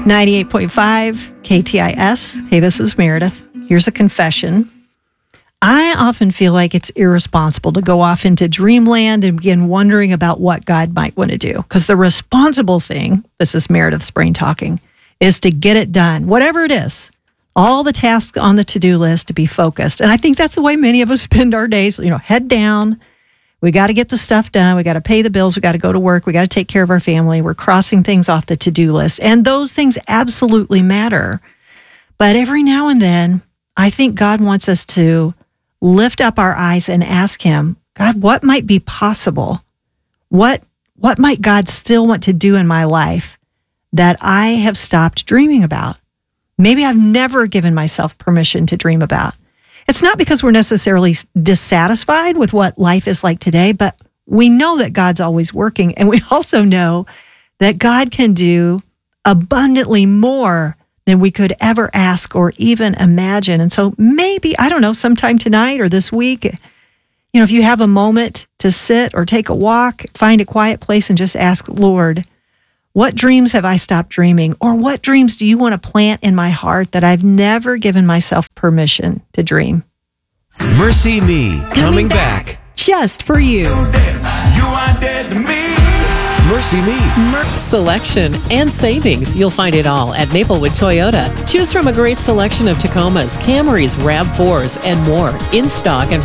98.5 KTIS. Hey, this is Meredith. Here's a confession. I often feel like it's irresponsible to go off into dreamland and begin wondering about what God might want to do. Because the responsible thing, this is Meredith's brain talking, is to get it done, whatever it is. All the tasks on the to-do list, to be focused. And I think that's the way many of us spend our days, head down. We got to get the stuff done. We got to pay the bills. We got to go to work. We got to take care of our family. We're crossing things off the to-do list. And those things absolutely matter. But every now and then, I think God wants us to lift up our eyes and ask him, God, what might be possible? What might God still want to do in my life that I have stopped dreaming about? Maybe I've never given myself permission to dream about. It's not because we're necessarily dissatisfied with what life is like today, but we know that God's always working. And we also know that God can do abundantly more than we could ever ask or even imagine. And so maybe, I don't know, sometime tonight or this week, if you have a moment to sit or take a walk, find a quiet place and just ask, Lord, what dreams have I stopped dreaming? Or what dreams do you want to plant in my heart that I've never given myself permission to dream? Mercy Me, coming back. Just for you. You are dead to me. Mercy Me. Selection and savings. You'll find it all at Maplewood Toyota. Choose from a great selection of Tacomas, Camrys, RAV4s, and more in stock and